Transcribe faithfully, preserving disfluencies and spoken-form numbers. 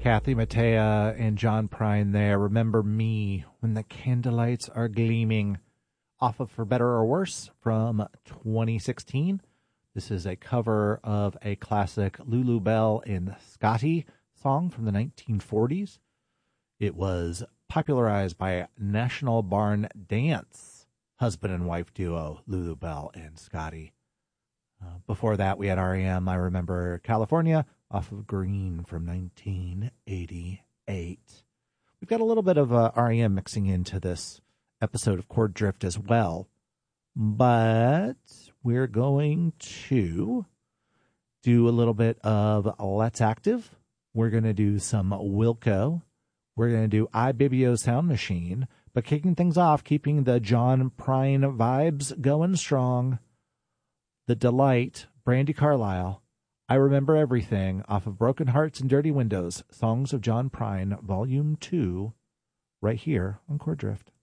Kathy Mattea and John Prine there. Remember Me When the Candlelights Are Gleaming, off of For Better or Worse from twenty sixteen. This is a cover of a classic Lulu Bell and Scotty song from the nineteen forties. It was popularized by National Barn Dance, husband and wife duo Lulu Bell and Scotty. Uh, before that, we had R E M, I Remember California, off of Green from nineteen eighty-eight. We've got a little bit of uh, R E M mixing into this episode of Chord Drift as well, but we're going to do a little bit of Let's Active. We're going to do some Wilco. We're going to do iBibio Sound Machine, but kicking things off, keeping the John Prine vibes going strong, The Delight, Brandi Carlile, I Remember Everything, off of Broken Hearts and Dirty Windows, Songs of John Prine, Volume two, right here on Chord Drift.